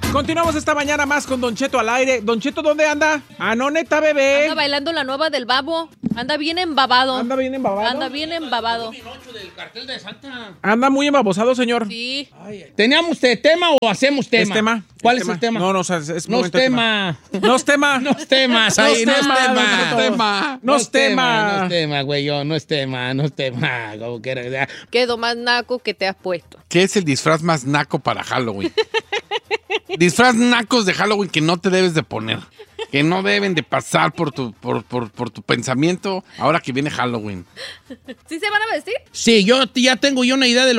Continuamos esta mañana más con Don Cheto al aire. Don Cheto, ¿dónde anda? Ah, no, neta, bebé. Anda bailando la nueva del Babo. Anda bien embabado. ¿Anda bien embabado? Anda bien embabado. Del cartel de Santa. Anda muy embabosado, señor. Sí. ¿Teníamos tema o hacemos tema? Es tema. ¿Cuál es el tema? No, o sea, es No es momento de tema. No es tema. No es temas ahí, no es tema. No es tema. No es tema, güey, no es tema. Como quiera. Quedó más naco que te has puesto. ¿Qué es el disfraz más naco para Halloween? Disfraz nacos de Halloween que no te debes de poner. Que no deben de pasar por tu pensamiento ahora que viene Halloween. ¿Sí se van a vestir? Sí, yo ya tengo una idea de lo